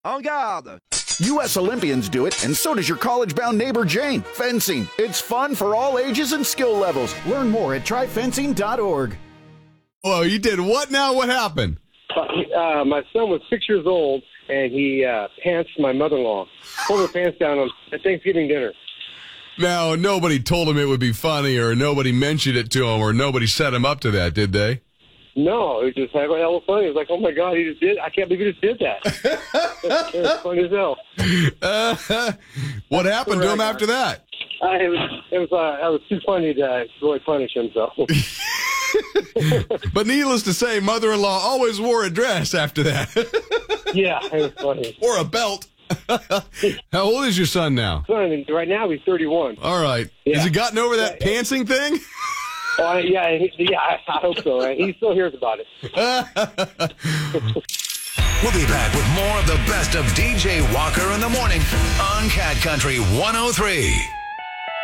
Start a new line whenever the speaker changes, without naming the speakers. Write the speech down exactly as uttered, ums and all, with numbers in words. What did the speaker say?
En garde!
U S Olympians do it, and so does your college-bound neighbor Jane. Fencing. It's fun for all ages and skill levels. Learn more at try fencing dot org.
Oh, you did what now? What happened?
Uh, my son was six years old, and he uh, pantsed my mother-in-law. Pulled her pants down on at Thanksgiving dinner.
Now, nobody told him it would be funny, or nobody mentioned it to him, or nobody set him up to that, did they?
No, it was just hell of funny. It was like, oh, my God, he just did. I can't believe he just did that. It was funny as hell.
Uh, what happened to him after that?
Uh, it was it was, uh, it was too funny to really punish him, so.
But needless to say, mother-in-law always wore a dress after that.
Yeah, it was funny.
Or a belt. How old is your son now?
Son, right now he's thirty-one.
All right.
Yeah.
Has he gotten over that
yeah,
pantsing thing?
Uh, yeah, he, yeah, I, I hope so. Right? He still hears about it.
We'll be back with more of the best of D J Walker in the morning on Cat Country one oh three.